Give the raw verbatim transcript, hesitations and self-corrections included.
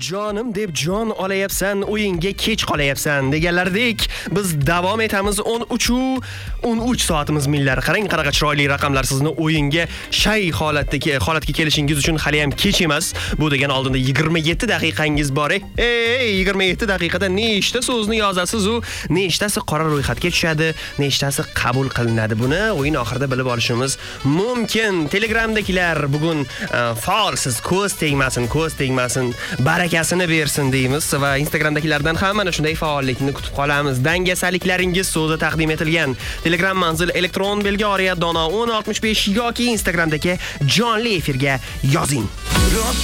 Jonim deb jon olayapsan, o'yinga kech qolayapsan deganlardek, biz davom etamiz o'n uch soatimiz millar. Qarang, qanaqa chiroyli raqamlar. Sizni o'yinga shay holatdagi holatga kelishingiz uchun hali ham kech emas. Bu degan oldinda yigirma yetti daqiqangiz bor. Ey, yigirma yetti daqiqada nechta so'zni yozasiz u, nechtasi qora ro'yxatga tushadi, nechtasi qabul qilinadi. Buni o'yin oxirida bilib olishimiz mumkin. Telegramdagilar bugun faolsiz, ko'z tegmasin, ko'z tegmasin, barakasini bersin deymiz va Instagramdagilardan ham mana shunday faollikni kutib qolamiz. Dangasaliklaringiz so'zi taqdim etilgan. Telegram manzil elektron belgi oriyat dono o'n oltmish besh yoki Instagramdagi jonli efirga yozing.